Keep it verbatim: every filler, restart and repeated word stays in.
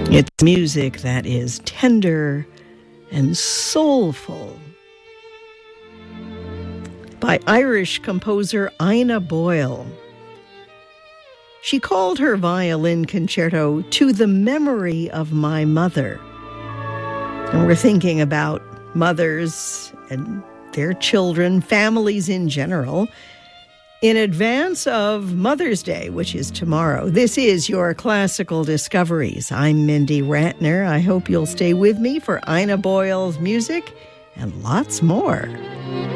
It's music that is tender and soulful by Irish composer Ina Boyle. She called her violin concerto "To the Memory of My Mother." And we're thinking about mothers and their children, families in general, in advance of Mother's Day, which is tomorrow. This is your Classical Discoveries. I'm Mindy Ratner. I hope you'll stay with me for Ina Boyle's music and lots more.